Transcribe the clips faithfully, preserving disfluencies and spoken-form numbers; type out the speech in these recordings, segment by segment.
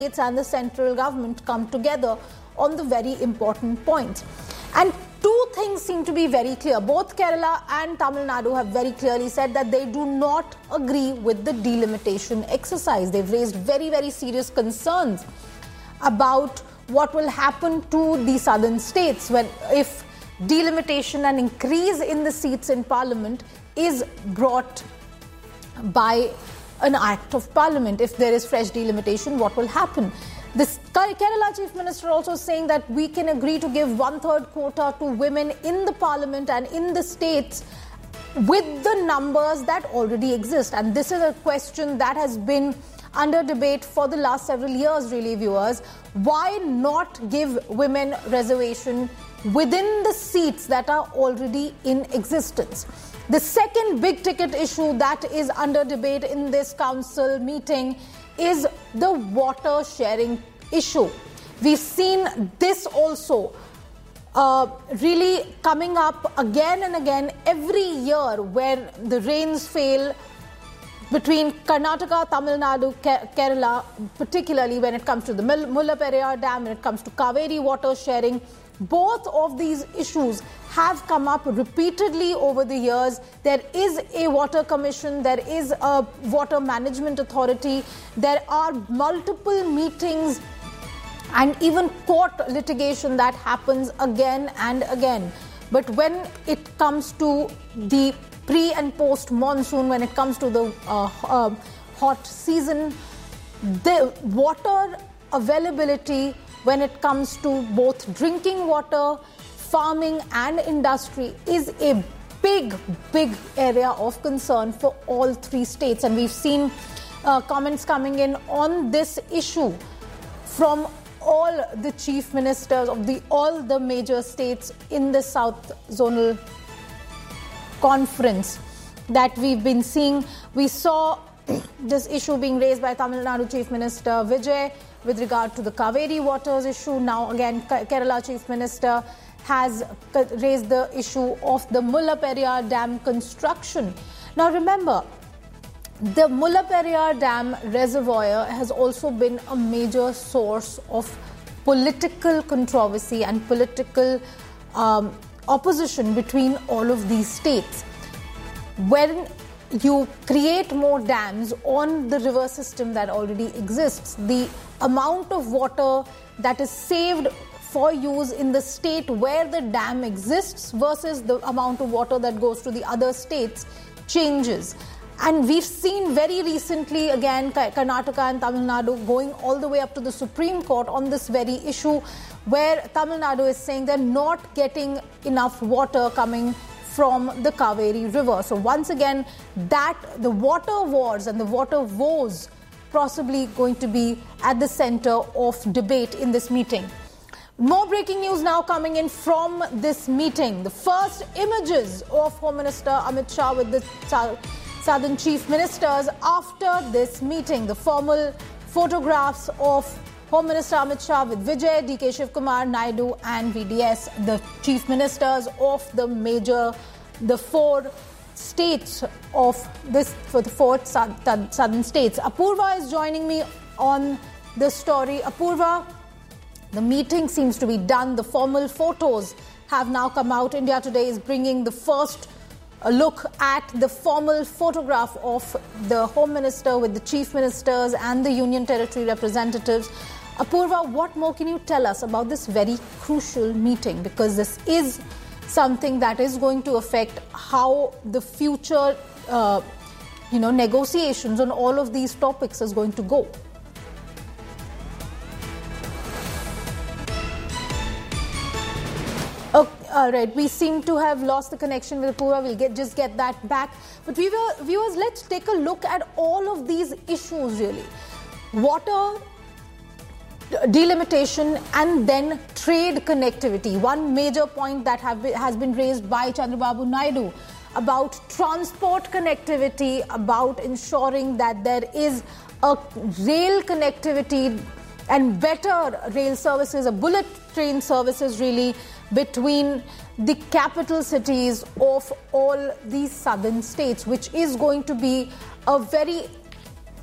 and the central government come together on the very important points. And two things seem to be very clear. Both Kerala and Tamil Nadu have very clearly said that they do not agree with the delimitation exercise. They've raised very, very serious concerns about what will happen to the southern states when if delimitation and increase in the seats in parliament is brought by an act of parliament. If there is fresh delimitation, what will happen? This Kerala Chief Minister also saying that we can agree to give one-third quota to women in the parliament and in the states with the numbers that already exist. And this is a question that has been under debate for the last several years, really, viewers. Why not give women reservation within the seats that are already in existence? The second big ticket issue that is under debate in this council meeting is the water sharing issue. We've seen this also uh, really coming up again and again every year where the rains fail between Karnataka, Tamil Nadu, Kerala, particularly when it comes to the Mullaperiyar Dam, when it comes to Kaveri water sharing. Both of these issues have come up repeatedly over the years. There is a water commission, there is a water management authority, there are multiple meetings and even court litigation that happens again and again. But when it comes to the pre and post monsoon, when it comes to the uh, uh, hot season, the water availability when it comes to both drinking water, farming and industry is a big, big area of concern for all three states. And we've seen uh, comments coming in on this issue from all the chief ministers of the all the major states in the South Zonal Conference that we've been seeing. We saw this issue being raised by Tamil Nadu Chief Minister Vijay with regard to the Kaveri waters issue. Now again, Kerala Chief Minister has raised the issue of the Mullaperiyar Dam construction. Now remember, the Mullaperiyar Dam reservoir has also been a major source of political controversy and political um, opposition between all of these states. When you create more dams on the river system that already exists, the amount of water that is saved for use in the state where the dam exists versus the amount of water that goes to the other states changes. And we've seen very recently, again, Karnataka and Tamil Nadu going all the way up to the Supreme Court on this very issue, where Tamil Nadu is saying they're not getting enough water coming from the Kaveri River. So once again, that the water wars and the water woes possibly going to be at the center of debate in this meeting. More breaking news now coming in from this meeting. The first images of Home Minister Amit Shah with the Southern Chief Ministers after this meeting. The formal photographs of Home Minister Amit Shah with Vijay, D K Shiv Kumar, Naidu and V D S, the Chief Ministers of the major, the four states of this, for the four southern states. Apurva is joining me on the story. Apurva, the meeting seems to be done. The formal photos have now come out. India Today is bringing the first look at the formal photograph of the Home Minister with the Chief Ministers and the Union Territory representatives. Apurva, what more can you tell us about this very crucial meeting? Because this is something that is going to affect how the future, uh, you know, negotiations on all of these topics is going to go. Okay, all right, we seem to have lost the connection with Apurva. We'll get, just get that back. But viewer, viewers, let's take a look at all of these issues really. Water, delimitation and then trade connectivity. One major point that have been, has been raised by Chandrababu Naidu about transport connectivity, about ensuring that there is a rail connectivity and better rail services, a bullet train services really between the capital cities of all these southern states, which is going to be a very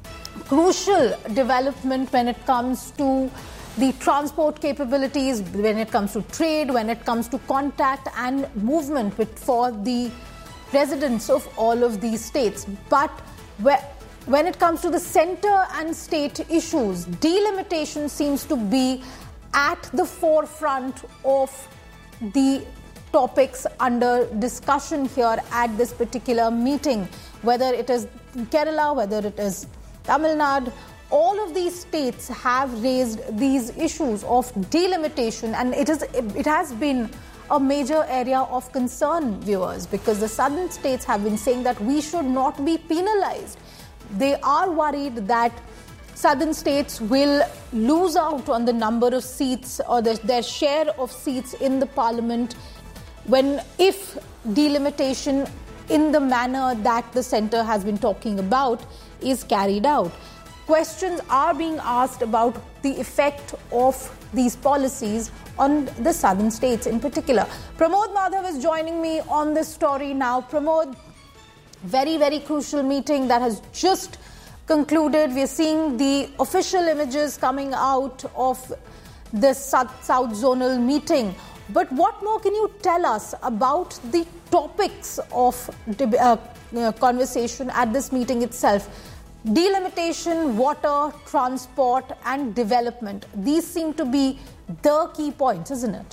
crucial development when it comes to the transport capabilities, when it comes to trade, when it comes to contact and movement with, for the residents of all of these states. But where, when it comes to the center and state issues, delimitation seems to be at the forefront of the topics under discussion here at this particular meeting. Whether it is Kerala, whether it is Tamil Nadu, all of these states have raised these issues of delimitation, and it is it has been a major area of concern, viewers, because the southern states have been saying that we should not be penalized. They are worried that southern states will lose out on the number of seats or the, their share of seats in the parliament when if delimitation in the manner that the centre has been talking about is carried out. Questions are being asked about the effect of these policies on the southern states in particular. Pramod Madhav is joining me on this story now. Pramod, very, very crucial meeting that has just concluded. We're seeing the official images coming out of the South, South Zonal meeting. But what more can you tell us about the topics of uh, uh, conversation at this meeting itself? Delimitation, water, transport and development. These seem to be the key points, isn't it?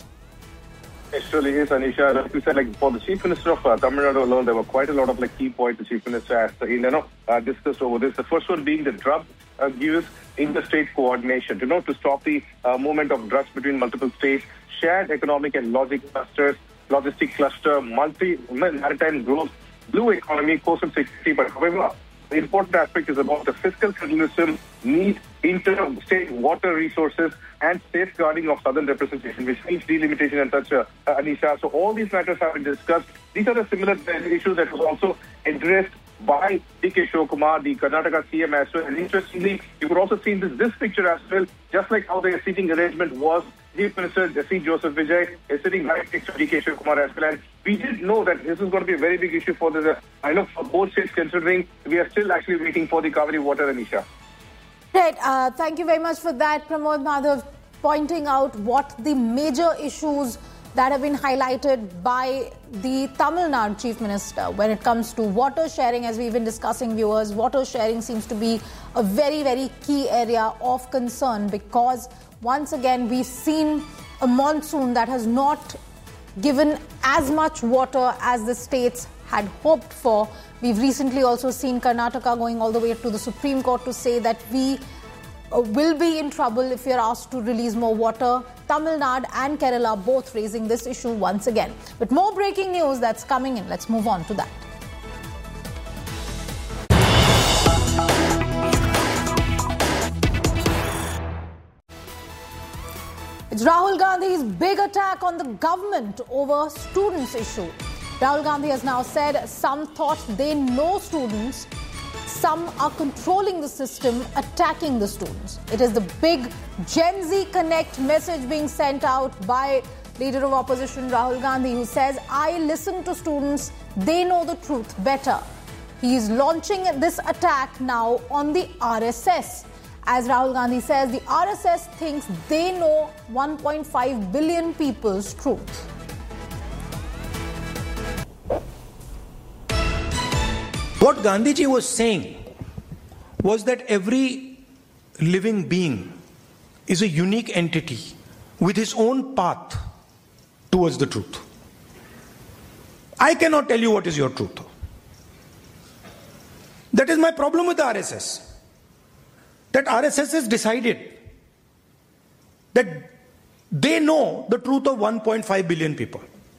It surely is, Anisha. Like you said, like for the Chief Minister of uh, Tamil Nadu alone, there were quite a lot of like key points the Chief Minister has uh, you know, uh, discussed over this. The first one being the drug uh, use interstate coordination, you know, to stop the uh, movement of drugs between multiple states, shared economic and logistic clusters, logistic cluster, multi-maritime growth, blue economy, coastal security. But however, the important aspect is about the fiscal federalism, need inter-state water resources and safeguarding of southern representation, which means delimitation and such, uh, uh, Anisha. So all these matters have been discussed. These are the similar issues that was also addressed by D K Shivakumar, the Karnataka C M as well. And interestingly, you could also see in this, this picture as well, just like how the seating arrangement was, Chief Minister C. Joseph Vijay is sitting right next to D K Shivakumar as well. And we did know that this is going to be a very big issue for the, I know for both states, considering we are still actually waiting for the Kaveri water, Anisha. Right. Uh, thank you very much for that, Pramod Madhav, pointing out what the major issues that have been highlighted by the Tamil Nadu Chief Minister when it comes to water sharing. As we've been discussing, viewers, water sharing seems to be a very, very key area of concern because once again, we've seen a monsoon that has not given as much water as the states had hoped for. We've recently also seen Karnataka going all the way to the Supreme Court to say that we uh, will be in trouble if we are asked to release more water. Tamil Nadu and Kerala both raising this issue once again. But more breaking news that's coming in. Let's move on to that. It's Rahul Gandhi's big attack on the government over students issue. Rahul Gandhi has now said some thought they know students, some are controlling the system, attacking the students. It is the big Gen Z Connect message being sent out by Leader of Opposition Rahul Gandhi, who says, I listen to students, they know the truth better. He is launching this attack now on the R S S. As Rahul Gandhi says, the R S S thinks they know one point five billion people's truth. What Gandhiji was saying was that every living being is a unique entity with his own path towards the truth. I cannot tell you what is your truth. That is my problem with the R S S. That R S S has decided that they know the truth of one point five billion people.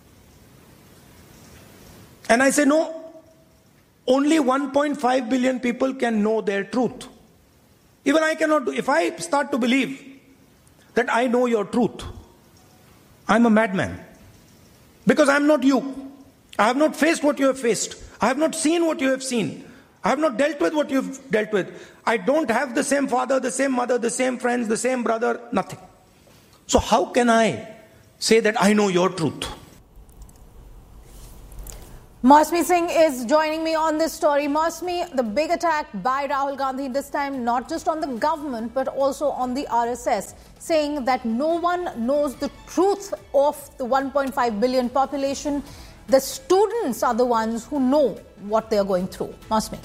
And I say no, only one point five billion people can know their truth. Even I cannot do. If I start to believe that I know your truth, I'm a madman. Because I'm not you. I have not faced what you have faced. I have not seen what you have seen. I have not dealt with what you've dealt with. I don't have the same father, the same mother, the same friends, the same brother, nothing. So how can I say that I know your truth? Mosmi Singh is joining me on this story. Mosmi, the big attack by Rahul Gandhi, this time not just on the government but also on the R S S, saying that no one knows the truth of the one point five billion population. The students are the ones who know what they are going through. Mosmi.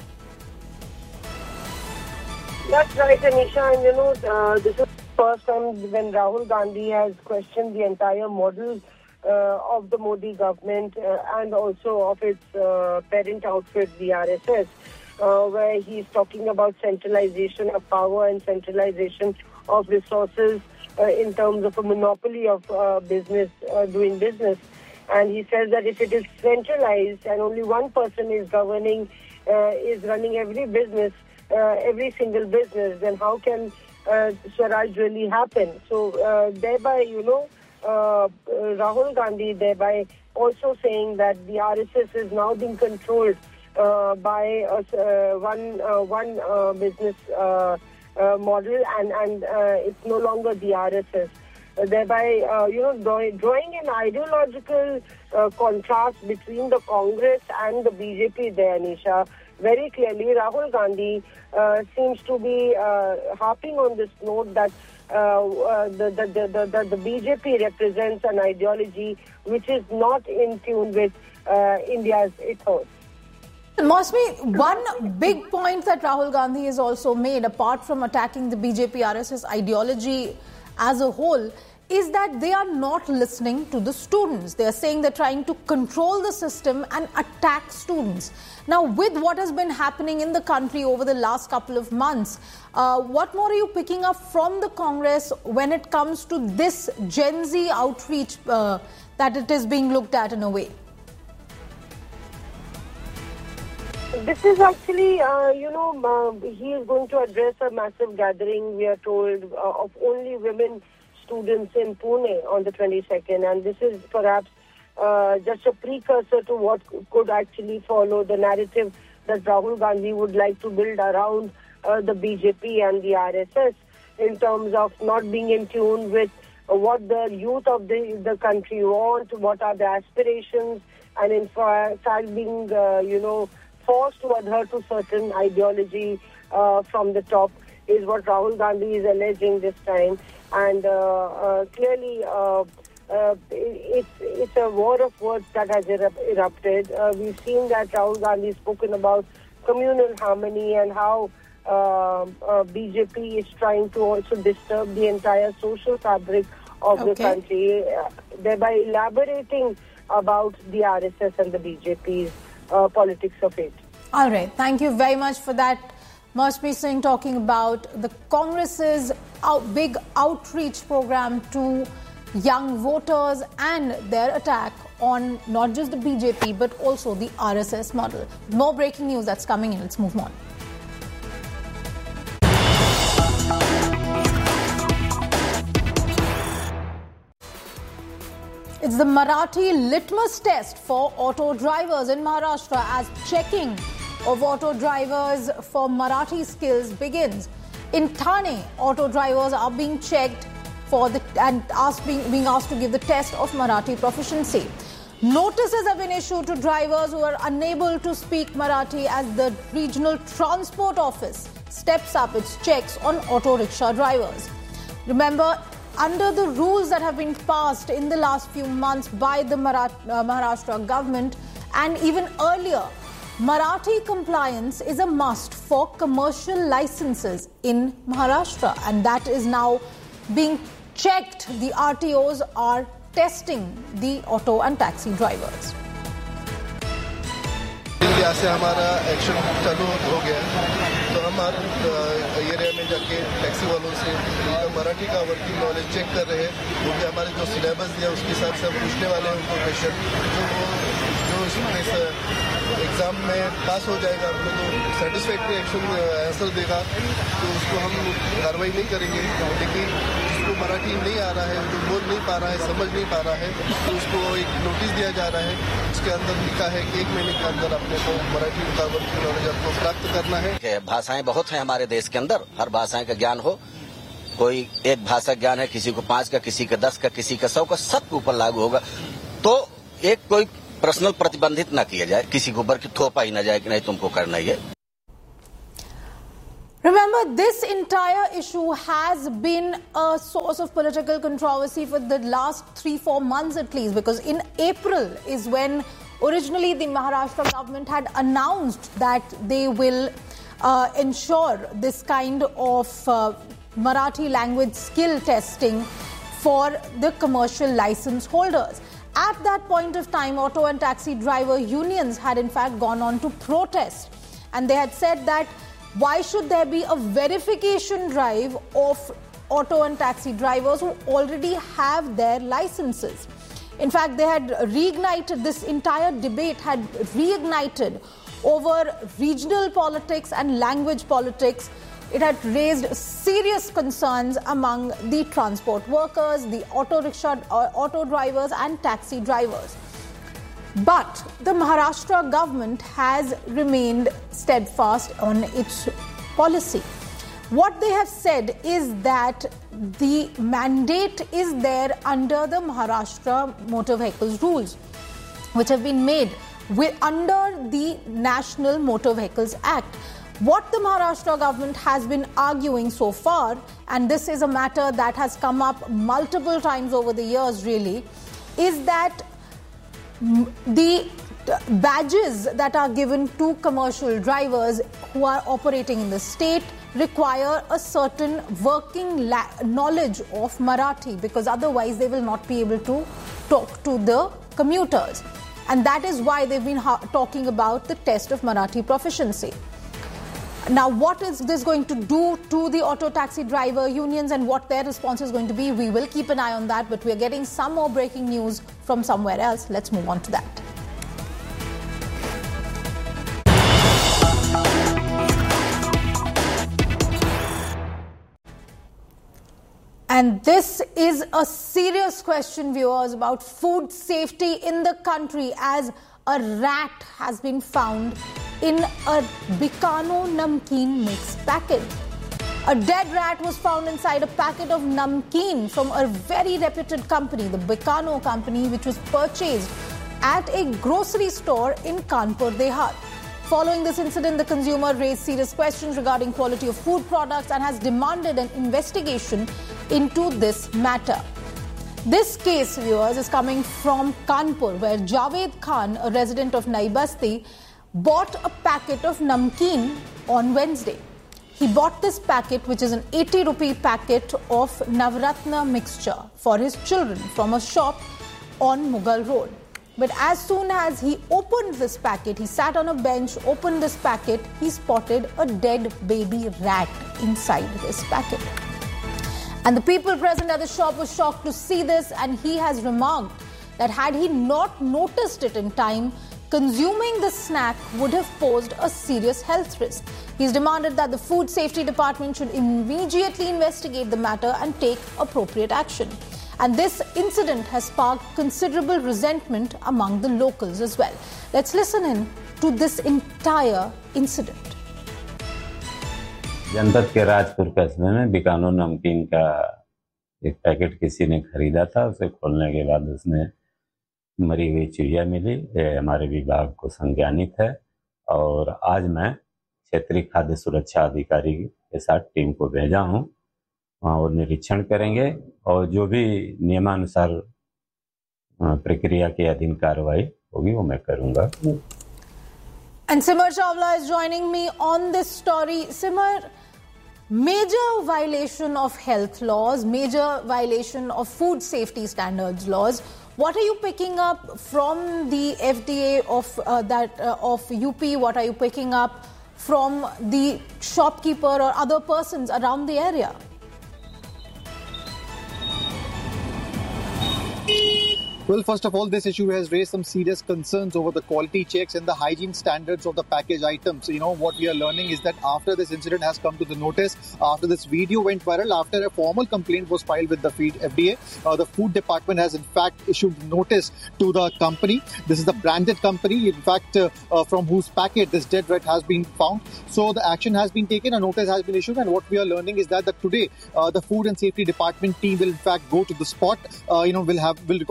That's right, Anisha. And you know, uh, this is the first time when Rahul Gandhi has questioned the entire model uh, of the Modi government uh, and also of its uh, parent outfit, the R S S, uh, where he's talking about centralization of power and centralization of resources uh, in terms of a monopoly of uh, business, uh, doing business. And he says that if it is centralized and only one person is governing, uh, is running every business, uh, every single business, then how can uh, Swaraj really happen? So uh, thereby, you know, uh, Rahul Gandhi thereby also saying that the R S S is now being controlled uh, by uh, one uh, one uh, business uh, uh, model, and and uh, it's no longer the R S S. Uh, thereby, uh, you know, draw, drawing an ideological uh, contrast between the Congress and the B J P there, Anisha. Very clearly, Rahul Gandhi uh, seems to be uh, harping on this note that uh, uh, the, the, the, the, the, the B J P represents an ideology which is not in tune with uh, India's ethos. Mosmi, one big point that Rahul Gandhi has also made, apart from attacking the B J P R S S ideology as a whole, is that they are not listening to the students. They are saying they're trying to control the system and attack students. Now, with what has been happening in the country over the last couple of months, uh, what more are you picking up from the Congress when it comes to this Gen Z outreach uh, that it is being looked at in a way? This is actually, uh, you know, uh, he is going to address a massive gathering, we are told, uh, of only women students in Pune on the twenty-second. And this is perhaps uh, just a precursor to what could actually follow, the narrative that Rahul Gandhi would like to build around uh, the B J P and the R S S in terms of not being in tune with uh, what the youth of the, the country want, what are the aspirations, and in fact being, uh, you know, forced to adhere to certain ideology uh, from the top is what Rahul Gandhi is alleging this time. And uh, uh, clearly, uh, uh, it's, it's a war of words that has erupt- erupted. Uh, we've seen that Rahul Gandhi has spoken about communal harmony and how uh, uh, B J P is trying to also disturb the entire social fabric of okay. the country, uh, thereby elaborating about the R S S and the B J P's Uh, politics of it. All right. Thank you very much for that. Mosmi Singh talking about the Congress's out, big outreach program to young voters and their attack on not just the B J P but also the R S S model. More breaking news that's coming in. Let's move on. It's the Marathi litmus test for auto drivers in Maharashtra as checking of auto drivers for Marathi skills begins. In Thane, auto drivers are being checked for the and asked, being, being asked to give the test of Marathi proficiency. Notices have been issued to drivers who are unable to speak Marathi as the Regional Transport Office steps up its checks on auto rickshaw drivers. Remember, under the rules that have been passed in the last few months by the Marat- uh, Maharashtra government and even earlier, Marathi compliance is a must for commercial licenses in Maharashtra, and that is now being checked. The R T Os are testing the auto and taxi drivers. यहाँ से हमारा action चालू हो गया, तो हम हर area में जाके टैक्सी वालों से मराठी का वर्किंग नॉलेज चेक कर रहे हैं, क्योंकि हमारे जो सिलेबस दिया उसके हिसाब से हम पूछने वाले हैं उनको क्वेश्चन, जो जो इस एग्जाम में पास हो जाएगा, हम लोग को सेटिस्फैक्ट्री एक्शन आंसर देगा तो उसको हम कार्रवाई नहीं करेंगे। लेकिन जिसको मराठी नहीं आ रहा है, जो बोल नहीं पा रहा है, समझ नहीं पा रहा है, तो उसको एक नोटिस दिया जा रहा है, उसके अंदर लिखा है कि एक महीने के अंदर अपने को मराठी का वर्किंग नॉलेज आपको प्राप्त करना है। भाषाएं बहुत हैं हमारे देश के अंदर, हर भाषाएं का ज्ञान हो, कोई एक भाषा ज्ञान है, किसी को पांच का, किसी का दस का, किसी का सौ का, सबके ऊपर लागू होगा। तो एक कोई पर्सनल प्रतिबंधित ना किया जाए, किसी के ऊपर की थोपा ही ना जाए कि नहीं तुमको करना ही है। Remember, this entire issue has been a source of political controversy for the last three, four months at least, because in April is when originally the Maharashtra government had announced that they will uh, ensure this kind of uh, Marathi language skill testing for the commercial license holders. At that point of time, auto and taxi driver unions had in fact gone on to protest, and they had said that why should there be a verification drive of auto and taxi drivers who already have their licenses? In fact, they had reignited, this entire debate had reignited over regional politics and language politics. It had raised serious concerns among the transport workers, the auto rickshaw, uh, auto drivers and taxi drivers. But the Maharashtra government has remained steadfast on its policy. What they have said is that the mandate is there under the Maharashtra Motor Vehicles rules, which have been made with, under the National Motor Vehicles Act. What the Maharashtra government has been arguing so far, and this is a matter that has come up multiple times over the years really, is that the badges that are given to commercial drivers who are operating in the state require a certain working la- knowledge of Marathi, because otherwise they will not be able to talk to the commuters. And that is why they've been ha- talking about the test of Marathi proficiency. Now, what is this going to do to the auto taxi driver unions and what their response is going to be? We will keep an eye on that, but we are getting some more breaking news from somewhere else. Let's move on to that. And this is a serious question, viewers, about food safety in the country, as a rat has been found in a Bikano Namkeen mix packet. A dead rat was found inside a packet of Namkeen from a very reputed company, the Bikano company, which was purchased at a grocery store in Kanpur Dehat. Following this incident, the consumer raised serious questions regarding quality of food products and has demanded an investigation into this matter. This case, viewers, is coming from Kanpur, where Javed Khan, a resident of Nai Basti, bought a packet of Namkeen on Wednesday. He bought this packet, which is an eighty rupee packet of Navratna mixture for his children from a shop on Mughal Road. But as soon as he opened this packet, he sat on a bench, opened this packet, he spotted a dead baby rat inside this packet. And the people present at the shop were shocked to see this, and he has remarked that had he not noticed it in time, consuming the snack would have posed a serious health risk. He's demanded that the Food Safety Department should immediately investigate the matter and take appropriate action. And this incident has sparked considerable resentment among the locals as well. Let's listen in to this entire incident. जनपद के राजपुर कस्बे में बिकानो नमकीन का एक packet किसी ने खरीदा था। उसे खोलने के बाद उसमें मरी हुई चिड़िया मिली। ये हमारे विभाग को संज्ञानित है और आज मैं क्षेत्रीय खाद्य सुरक्षा अधिकारी के साथ टीम को भेजा हूं। वहाँ वो निरीक्षण करेंगे और जो भी नियमानुसार प्रक्रिया के अधीन कार्रवाई होगी वो मैं करूंगा। And Simar Chawla is joining me on this story. Simar, major violation of health laws, major violation of food safety standards laws. What are you picking up from the F D A of uh, that uh, of U P? What are you picking up from the shopkeeper or other persons around the area? Well, first of all, this issue has raised some serious concerns over the quality checks and the hygiene standards of the packaged items. You know, what we are learning is that after this incident has come to the notice, after this video went viral, after a formal complaint was filed with the F D A, uh, the Food Department has in fact issued notice to the company. This is a branded company, in fact, uh, uh, from whose packet this dead rat has been found. So the action has been taken, a notice has been issued, and what we are learning is that, that today uh, the Food and Safety Department team will in fact go to the spot, uh, you know, will have will record statement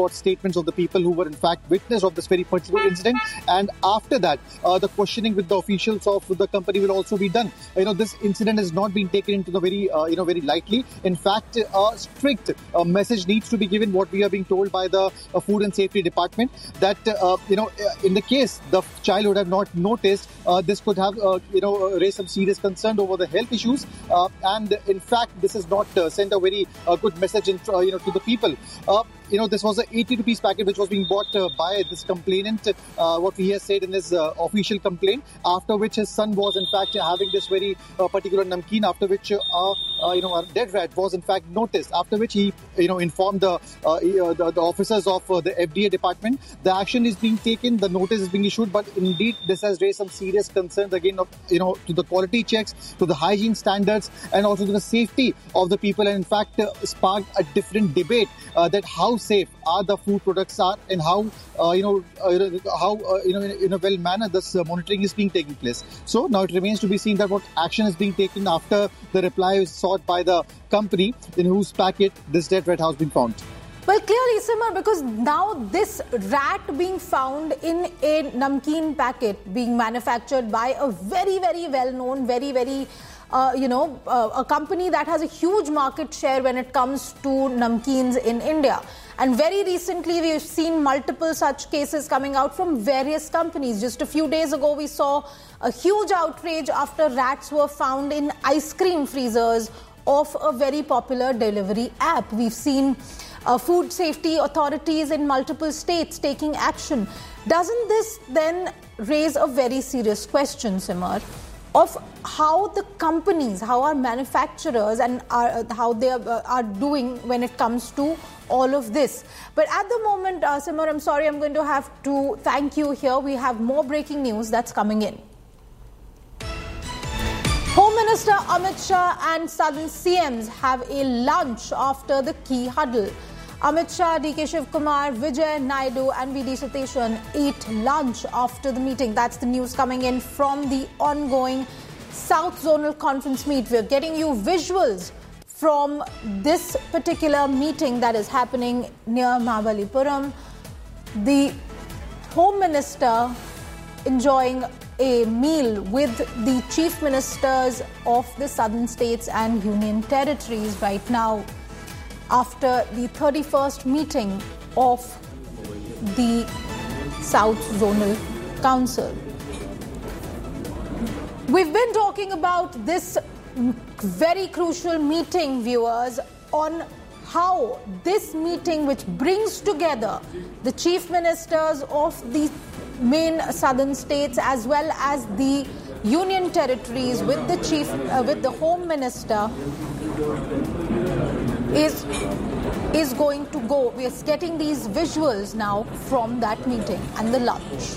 statements of the people who were in fact witness of this very particular incident. And after that, uh, the questioning with the officials of the company will also be done. You know, this incident has not been taken into the very, uh, you know, very lightly. In fact, a strict uh, message needs to be given, what we are being told by the uh, Food and Safety Department, that, uh, you know, in the case the child would have not noticed, uh, this could have, uh, you know, raised some serious concern over the health issues. Uh, and in fact, this has not uh, sent a very uh, good message in, uh, you know, to the people. Uh, You know, this was an eighty rupees packet which was being bought uh, by this complainant, uh, what he has said in his uh, official complaint, after which his son was in fact having this very uh, particular namkeen, after which, uh, uh, you know, a dead rat was in fact noticed, after which he, you know, informed the, uh, the, the officers of uh, the F D A department. The action is being taken, the notice is being issued, but indeed this has raised some serious concerns again, of, you know, to the quality checks, to the hygiene standards, and also to the safety of the people, and in fact uh, sparked a different debate uh, that how safe are the food products are, and how uh, you know uh, how uh, you know in, in a well manner this uh, monitoring is being taking place. So now it remains to be seen that what action is being taken after the reply is sought by the company in whose packet this dead rat has been found. Well, clearly, Simar, because now this rat being found in a namkeen packet being manufactured by a very, very well-known, very, very Uh, you know, uh, a company that has a huge market share when it comes to namkeens in India. And very recently, we've seen multiple such cases coming out from various companies. Just a few days ago, we saw a huge outrage after rats were found in ice cream freezers of a very popular delivery app. We've seen uh, food safety authorities in multiple states taking action. Doesn't this then raise a very serious question, Simar, of how the companies, how our manufacturers and our, how they are, uh, are doing when it comes to all of this. But at the moment, uh, Simar, I'm sorry, I'm going to have to thank you here. We have more breaking news that's coming in. Home Minister Amit Shah and Southern C Ms have a lunch after the key huddle. Amit Shah, D K Shivkumar, Vijay Naidu and V D Sateshan ate lunch after the meeting. That's the news coming in from the ongoing South Zonal Conference meet. We're getting you visuals from this particular meeting that is happening near Mahabalipuram. The Home Minister enjoying a meal with the Chief Ministers of the Southern States and Union Territories right now, after the thirty-first meeting of the South Zonal Council. We've been talking about this very crucial meeting, viewers, on how this meeting, which brings together the chief ministers of the main southern states as well as the union territories with the chief, uh, with the home minister, is is going to go. We are getting these visuals now from that meeting and the lunch.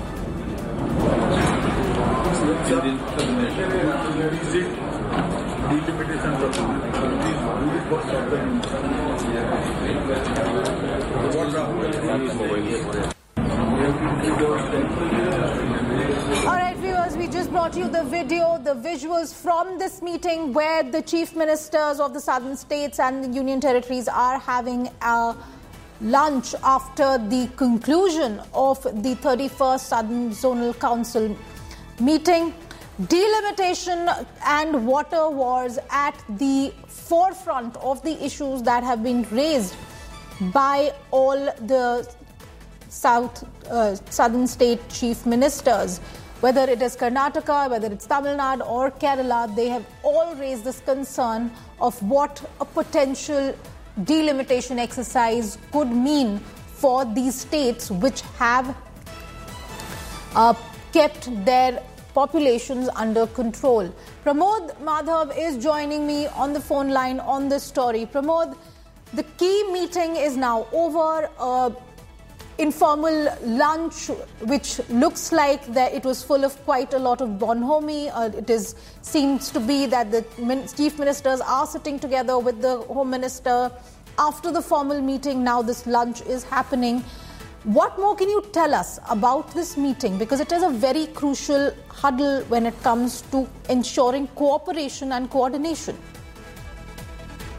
All right, viewers, we just brought you the video, the visuals from this meeting where the chief ministers of the southern states and the union territories are having a lunch after the conclusion of the thirty-first Southern Zonal Council meeting. Delimitation and water wars at the forefront of the issues that have been raised by all the South uh, Southern state chief ministers. Whether it is Karnataka, whether it's Tamil Nadu or Kerala, they have all raised this concern of what a potential delimitation exercise could mean for these states which have uh, kept their populations under control. Pramod Madhav is joining me on the phone line on this story. Pramod, the key meeting is now over. Uh, informal lunch, which looks like that it was full of quite a lot of bonhomie. Uh, it is seems to be that the min- chief ministers are sitting together with the home minister after the formal meeting. Now this lunch is happening. What more can you tell us about this meeting? Because it is a very crucial huddle when it comes to ensuring cooperation and coordination.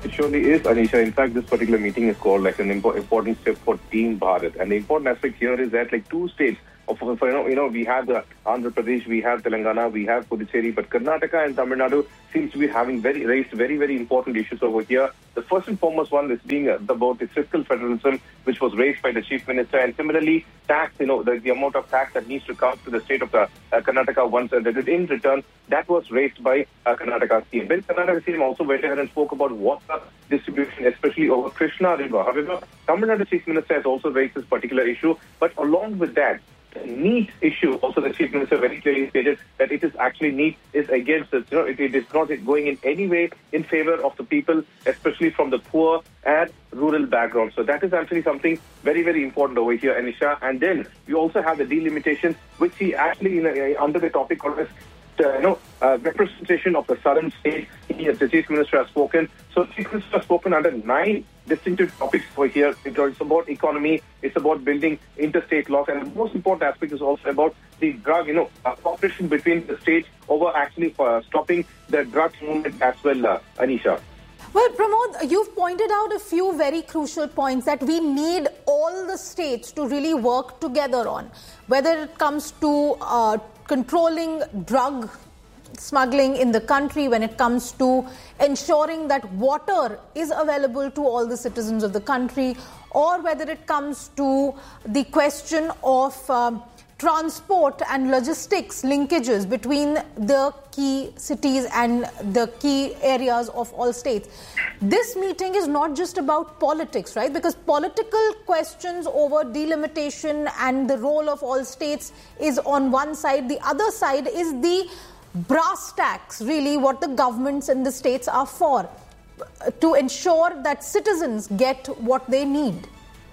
It surely is, Anisha. In fact, this particular meeting is called like an impo- important step for Team Bharat. And the important aspect here is that like two states, of, you know, you know, we have uh, Andhra Pradesh, we have Telangana, we have Puducherry, but Karnataka and Tamil Nadu seems to be having very raised very, very important issues over here. The first and foremost one is being uh, about the fiscal federalism, which was raised by the Chief Minister, and similarly, tax, you know, the, the amount of tax that needs to come to the state of the, uh, Karnataka once uh, that is in return, that was raised by uh, Karnataka C M. Then Karnataka C M also went ahead and spoke about water distribution, especially over Krishna River. However, Tamil Nadu Chief Minister has also raised this particular issue, but along with that, the NEET issue, also the Chief Minister very clearly stated that it is actually NEET is against it. You know, it, it is not going in any way in favor of the people, especially from the poor and rural background. So that is actually something very, very important over here, Anisha. And then you also have the delimitation, which he actually, in a, under the topic called as Uh, you know, uh, representation of the southern states. He, the Chief Minister has spoken. So the Chief Minister has spoken under nine distinctive topics over here. It's about economy, it's about building interstate laws, and the most important aspect is also about the drug, you know, uh, cooperation between the states over actually uh, stopping the drug movement as well, uh, Anisha. Well, Pramod, you've pointed out a few very crucial points that we need all the states to really work together on, whether it comes to uh, controlling drug smuggling in the country, when it comes to ensuring that water is available to all the citizens of the country, or whether it comes to the question of um, transport and logistics linkages between the key cities and the key areas of all states. This meeting is not just about politics, right? Because political questions over delimitation and the role of all states is on one side. The other side is the brass tacks, really, what the governments in the states are for, to ensure that citizens get what they need.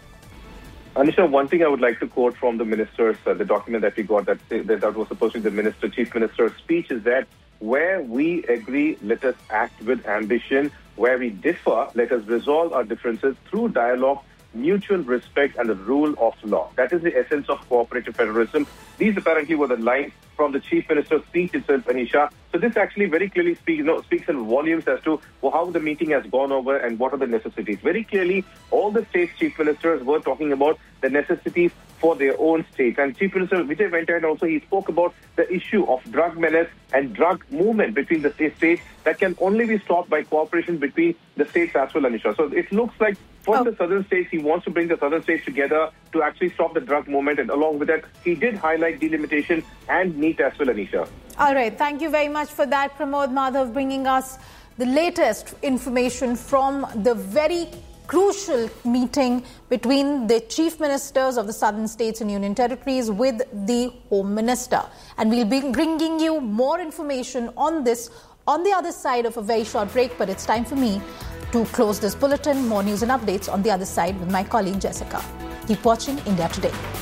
Anisha, one thing I would like to quote from the minister's, uh, the document that we got that, that that was supposed to be the minister, Chief Minister's speech, is that where we agree, let us act with ambition. Where we differ, let us resolve our differences through dialogue, mutual respect, and the rule of law. That is the essence of cooperative federalism. These apparently were the lines from the Chief Minister's speech itself, Anisha. So this actually very clearly speaks, you know, speaks in volumes as to how the meeting has gone over and what are the necessities. Very clearly, all the states' chief ministers were talking about the necessities for their own states. And Chief Minister Vijay went ahead and also he spoke about the issue of drug menace and drug movement between the states that can only be stopped by cooperation between the states as well, Anisha. So it looks like for oh. the southern states, he wants to bring the southern states together to actually stop the drug movement. And along with that, he did highlight delimitation and NEET as well, Anisha. All right. Thank you very much for that, Pramod Madhav, bringing us the latest information from the very crucial meeting between the chief ministers of the southern states and union territories with the Home Minister. And we'll be bringing you more information on this on the other side of a very short break. But it's time for me to close this bulletin. More news and updates on the other side with my colleague Jessica. Keep watching India Today.